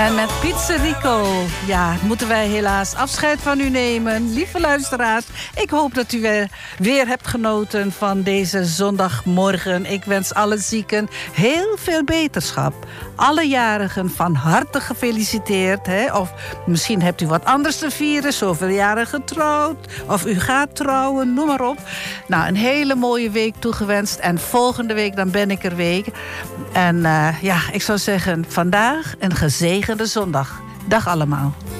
En met Pizzerico, ja, moeten wij helaas afscheid van u nemen. Lieve luisteraars, ik hoop dat u weer hebt genoten van deze zondagmorgen. Ik wens alle zieken heel veel beterschap. Alle jarigen van harte gefeliciteerd. Hè? Of misschien hebt u wat anders te vieren, zoveel jaren getrouwd. Of u gaat trouwen, noem maar op. Nou, een hele mooie week toegewenst. En volgende week dan ben ik er weer. En ja, ik zou zeggen, vandaag een gezegende zondag. Dag allemaal.